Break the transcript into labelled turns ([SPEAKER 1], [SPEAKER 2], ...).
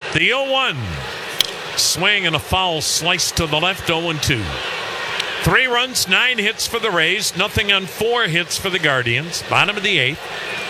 [SPEAKER 1] The 0-1. Swing and a foul slice to the left, 0-2. 3 runs, 9 hits for the Rays. Nothing on 4 hits for the Guardians. Bottom of the 8th.